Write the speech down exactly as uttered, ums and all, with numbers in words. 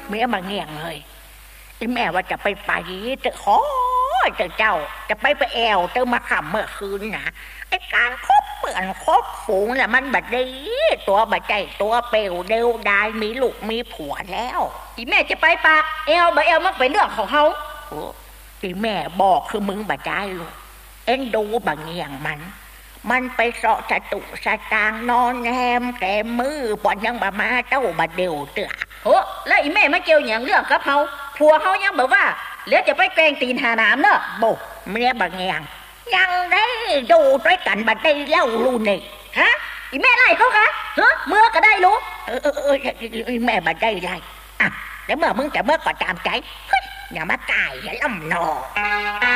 เมียมาเงี่ยงเลยไอ้แม่ว่าจะไปไปจะขอเจ้าเจ้าจะไปไปแอวเติมมาขำเมื่อคืนนะไอ้การคบเปื่อนคบฝูงแหละมันบัดดีตัวบัดใจตัวเปลวเดียวดายมีลูกมีผัวแล้วอีแม่จะไปปากแอวบ่แอวมันเป็นเรื่องของเขาที่แม่บอกคือมึงบัดใจลูกเอ็นดูบังเงี่ยงมันมันไปเสาะสตุสตางนอนแฮมแกมือปอนยังบะมาเต้าบะเดียวเตือโอ้แล้วอีแม่มาเกี่ยวอย่างเรื่องกับเขาผัวเขายังบอกว่าเหลือจะไปแกงตีนหาน้ำเนอะบุกเมียบังเงี่ยงยังได้ดูด้วยกันบัดได้เล่าลูนี่ฮะอีแม่ไล่เขาคะเฮ้เมื่อก็ได้รู้เออเออเออแม่บัดได้ไล่อ่ะแล้วเมื่อมึงจะเมื่อก็ตามใจอย่ามาตายอย่าล่ำนอ